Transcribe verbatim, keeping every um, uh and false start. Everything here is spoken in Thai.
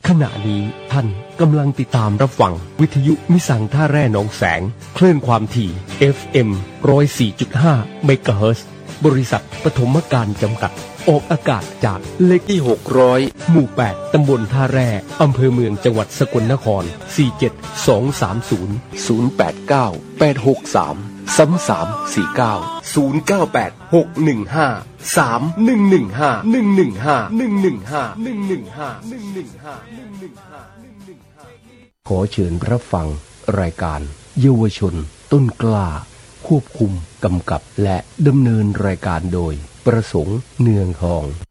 ขณะนี้ท่านกำลังติดตามรับฟังวิทยุมิสังท่าแร่หนองแสงคลื่นความถี่ เอฟ เอ็ม หนึ่งศูนย์สี่จุดห้า เมกะเฮิรตซ์บริษัทปฐมการจำกัดออกอากาศจากเลขที่หกร้อยหมู่แปดตำบลท่าแร่อำเภอเมืองจังหวัดสกลนครสี่เจ็ดสองสามศูนย์ ศูนย์แปดเก้า แปดหกสาม สามสามสี่เก้า ศูนย์เก้าแปด หกหนึ่งห้า สามหนึ่งหนึ่งห้า หนึ่งหนึ่งห้า หนึ่งหนึ่งห้า หนึ่งหนึ่งห้า หนึ่งหนึ่งห้า หนึ่งหนึ่งห้า หนึ่งหนึ่งห้าขอเชิญรับฟังรายการเยาวชนต้นกล้าควบคุมกำกับและดำเนินรายการโดยประสงค์เนืองทอง